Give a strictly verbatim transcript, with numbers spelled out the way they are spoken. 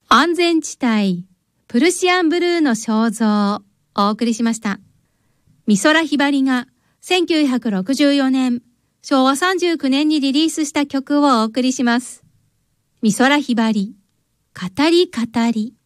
安全地帯、プルシアンブルーの肖像、お送りしました。美空ひばりがせんきゅうひゃくろくじゅうよねん、しょうわさんじゅうきゅうねんにリリースした曲をお送りします。美空ひばり、語り語り。